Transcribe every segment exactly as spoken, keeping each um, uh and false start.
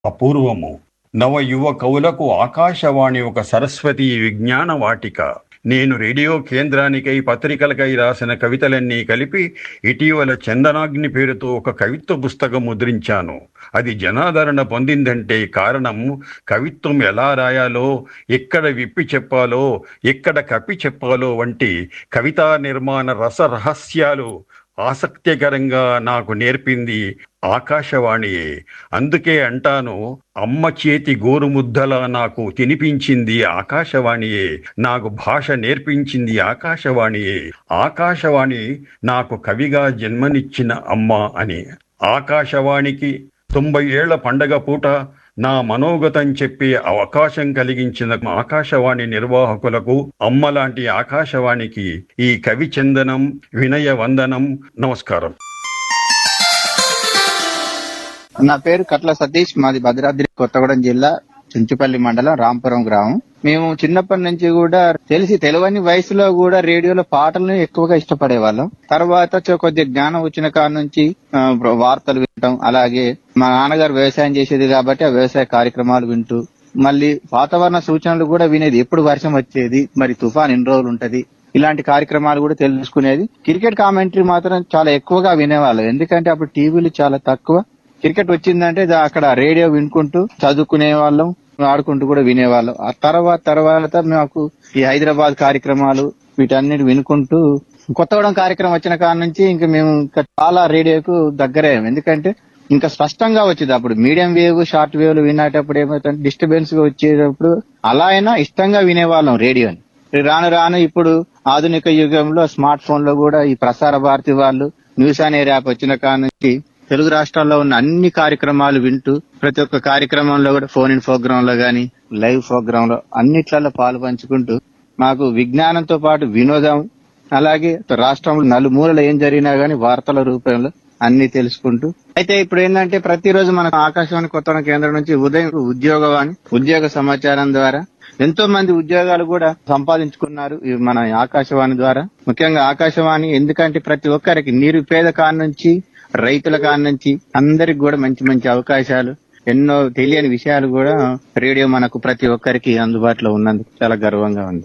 అపూర్వము. నవ యువ కవులకు ఆకాశవాణి ఒక సరస్వతి విజ్ఞాన వాటిక. నేను రేడియో కేంద్రానికై పత్రికలకై రాసిన కవితలన్నీ కలిపి ఇటీవల చందనాగ్ని పేరుతో ఒక కవిత్వ పుస్తకం ముద్రించాను. అది జనాదరణ పొందిందంటే కారణం కవిత్వం ఎలా రాయాలో, ఎక్కడ విప్పి చెప్పాలో, ఎక్కడ కప్పి చెప్పాలో వంటి కవితా నిర్మాణ రస రహస్యాలు ఆసక్తికరంగా నాకు నేర్పింది ఆకాశవాణియే. అందుకే అంటాను, అమ్మ చేతి గోరుముద్దలా నాకు తినిపించింది ఆకాశవాణియే, నాకు భాష నేర్పించింది ఆకాశవాణియే. ఆకాశవాణి నాకు కవిగా జన్మనిచ్చిన అమ్మ అని. ఆకాశవాణికి తొంభై ఏళ్ల పండగ పూట నా మనోగతం చెప్పే అవకాశం కలిగించిన ఆకాశవాణి నిర్వాహకులకు, అమ్మలాంటి ఆకాశవాణికి ఈ కవి చందనం, వినయ వందనం, నమస్కారం. నా పేరు కట్ల సతీష్. మాది భద్రాద్రి కొత్తగూడెం జిల్లా చుంచుపల్లి మండలం రాంపురం గ్రామం. మేము చిన్నప్పటి నుంచి కూడా తెలిసి తెలియని వయసులో కూడా రేడియోలో పాటలను ఎక్కువగా ఇష్టపడేవాళ్ళం. తర్వాత కొద్దిగా జ్ఞానం వచ్చిన కాడ నుంచి వార్తలు వినటం, అలాగే మా నాన్నగారు వ్యవసాయం చేసేది కాబట్టి ఆ వ్యవసాయ కార్యక్రమాలు వింటూ, మళ్ళీ వాతావరణ సూచనలు కూడా వినేది. ఎప్పుడు వర్షం వచ్చేది, మరి తుఫాన్ ఎన్ని రోజులు ఉంటది, ఇలాంటి కార్యక్రమాలు కూడా తెలుసుకునేది. క్రికెట్ కామెంటరీ మాత్రం చాలా ఎక్కువగా వినేవాళ్ళం. ఎందుకంటే అప్పుడు టీవీలు చాలా తక్కువ. క్రికెట్ వచ్చిందంటే అక్కడ రేడియో వినుకుంటూ చదువుకునే వాళ్ళం, ఆడుకుంటూ కూడా వినేవాళ్ళం. ఆ తర్వాత తర్వాత మాకు ఈ హైదరాబాద్ కార్యక్రమాలు వీటన్నిటి వినుకుంటూ కొత్తగూడెం కార్యక్రమం వచ్చిన కాడ నుంచి ఇంకా మేము ఇంకా చాలా రేడియోకు దగ్గరయ్యాం. ఎందుకంటే ఇంకా స్పష్టంగా వచ్చేది. అప్పుడు మీడియం వేవ్, షార్ట్ వేవ్లు వినేటప్పుడు ఏమవుతుంది, డిస్టర్బెన్స్ గా వచ్చేటప్పుడు అలా అయినా ఇష్టంగా వినేవాళ్ళం రేడియోని. రాను రాను ఇప్పుడు ఆధునిక యుగంలో స్మార్ట్ ఫోన్ లో కూడా ఈ ప్రసార భారతి వాళ్ళు న్యూస్ అనే యాప్ వచ్చిన కాడ నుంచి తెలుగు రాష్ట్రాల్లో ఉన్న అన్ని కార్యక్రమాలు వింటూ, ప్రతి ఒక్క కార్యక్రమంలో కూడా ఫోన్ ఇన్ ప్రోగ్రామ్ లో గానీ, లైవ్ ప్రోగ్రామ్ లో అన్నిట్లలో పాలు పంచుకుంటూ మాకు విజ్ఞానంతో పాటు వినోదం, అలాగే రాష్ట్రంలో నలుమూలలో ఏం జరిగినా గానీ వార్తల రూపంలో అన్ని తెలుసుకుంటూ. అయితే ఇప్పుడు ఏంటంటే ప్రతిరోజు మనకు ఆకాశవాణి కొత్తగూడెం కేంద్రం నుంచి ఉదయం ఉద్యోగవాణి ఉద్యోగ సమాచారం ద్వారా ఎంతో మంది ఉద్యోగాలు కూడా సంపాదించుకున్నారు మన ఆకాశవాణి ద్వారా. ముఖ్యంగా ఆకాశవాణి ఎందుకంటే ప్రతి ఒక్కరికి నిరుపేద కాడ నుంచి రైతుల కాడ నుంచి అందరికి కూడా మంచి మంచి అవకాశాలు, ఎన్నో తెలియని విషయాలు కూడా రేడియో మనకు ప్రతి ఒక్కరికి అందుబాటులో ఉన్నందుకు చాలా గర్వంగా ఉంది.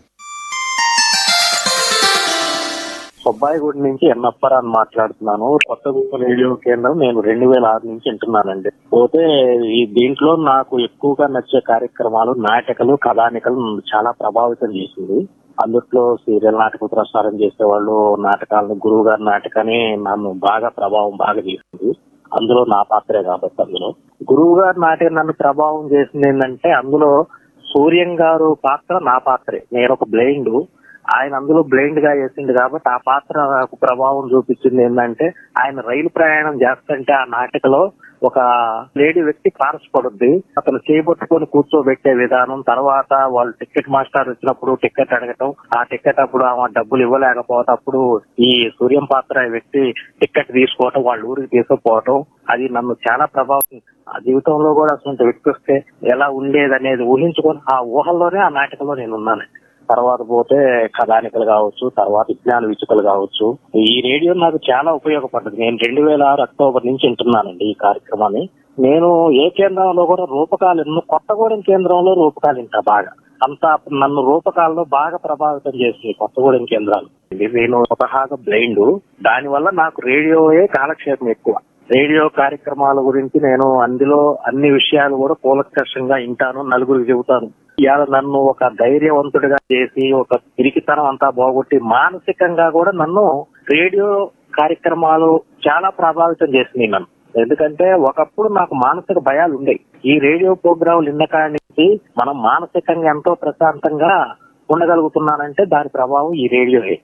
సుబ్బాయిగూడ నుంచి ఎన్నప్పరాన్ని మాట్లాడుతున్నాను. కొత్తగూడెం రేడియో కేంద్రం నేను రెండు వేల ఆరు నుంచి వింటున్నానండి. పోతే ఈ దీంట్లో నాకు ఎక్కువగా నచ్చే కార్యక్రమాలు నాటకాలు, కథానికలు చాలా ప్రభావితం చేసింది. అందుట్లో సీరియల్ నాటకం ప్రసారం చేసేవాళ్ళు, నాటకాలను గురువు గారి నాటకాన్ని నన్ను బాగా ప్రభావం బాగా చేసింది. అందులో నా పాత్రే కాబట్టి అందులో గురువు గారి నాటకం నన్ను ప్రభావం చేసింది ఏంటంటే, అందులో సూర్యం గారు పాత్ర నా పాత్రే. నేను ఒక బ్లైండ్, ఆయన అందులో బ్లైండ్ గా చేసిండు కాబట్టి ఆ పాత్ర నాకు ప్రభావం చూపించింది ఏంటంటే, ఆయన రైలు ప్రయాణం చేస్తుంటే ఆ నాటకలో ఒక లేడీ వ్యక్తి తారసపడుద్ది, అతను చేయబట్టుకొని కూర్చోబెట్టే విధానం, తర్వాత వాళ్ళు టికెట్ మాస్టర్ వచ్చినప్పుడు టికెట్ అడగటం, ఆ టికెట్ అప్పుడు ఆమె డబ్బులు ఇవ్వలేకపోతే అప్పుడు ఈ సూర్యం పాత్ర వ్యక్తి టికెట్ తీసుకోవటం, వాళ్ళ ఊరికి తీసుకుపోవటం, అది నన్ను చాలా ప్రభావితం. ఆ జీవితంలో కూడా అసలు వ్యక్తి వస్తే ఎలా ఉండేది అనేది ఊహించుకొని ఆ ఊహల్లోనే ఆ నాటకంలో నేను ఉన్నాను. తర్వాత పోతే కథానికలు కావచ్చు, తర్వాత విజ్ఞాన విచుకలు కావచ్చు. ఈ రేడియో నాకు చాలా ఉపయోగపడ్డది. నేను రెండు వేల ఆరు అక్టోబర్ నుంచి వింటున్నానండి ఈ కార్యక్రమాన్ని. నేను ఏ కేంద్రంలో కూడా రూపకాలు ఎన్నో, కొత్తగూడెం కేంద్రంలో రూపకాలు వింటా బాగా. అంతా నన్ను రూపకాల్లో బాగా ప్రభావితం చేసింది కొత్తగూడెం కేంద్రాలు. నేను స్వతహాగా బ్లైండ్, దాని వల్ల నాకు రేడియోయే కాలక్షేపం ఎక్కువ. రేడియో కార్యక్రమాల గురించి నేను అందులో అన్ని విషయాలు కూడా కూలంకషంగా వింటాను, నలుగురికి చెబుతాను. ఇవాళ నన్ను ఒక ధైర్యవంతుడిగా చేసి, ఒక పిరికితనం అంతా పోగొట్టి మానసికంగా కూడా నన్ను రేడియో కార్యక్రమాలు చాలా ప్రభావితం చేసినాయి నన్ను. ఎందుకంటే ఒకప్పుడు నాకు మానసిక భయాలు ఉండేవి. ఈ రేడియో ప్రోగ్రాంలు విన్న కాడి నుంచి మనం మానసికంగా ఎంతో ప్రశాంతంగా ఉండగలుగుతున్నానంటే దాని ప్రభావం ఈ రేడియోయే.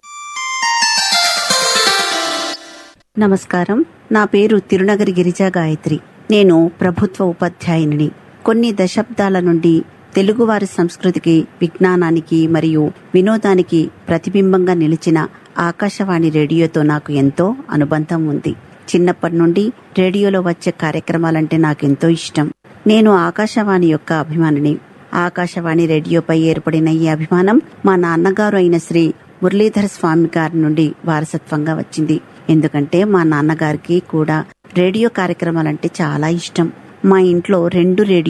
నమస్కారం, నా పేరు తిరునగరి గిరిజా గాయత్రి. నేను ప్రభుత్వ ఉపాధ్యాయునిని. కొన్ని దశాబ్దాల నుండి తెలుగువారి సంస్కృతికి, విజ్ఞానానికి మరియు వినోదానికి ప్రతిబింబంగా నిలిచిన ఆకాశవాణి రేడియోతో నాకు ఎంతో అనుబంధం ఉంది. చిన్నప్పటి నుండి రేడియోలో వచ్చే కార్యక్రమాలంటే నాకెంతో ఇష్టం. నేను ఆకాశవాణి యొక్క అభిమానిని. ఆకాశవాణి రేడియోపై ఏర్పడిన ఈ అభిమానం మా నాన్నగారు అయిన శ్రీ మురళీధర స్వామి గారి నుండి వారసత్వంగా వచ్చింది. ఎందుకంటే మా నాన్నగారికి కూడా రేడియో కార్యక్రమాలంటే చాలా ఇష్టం. మా ఇంట్లో రెండు రేడియో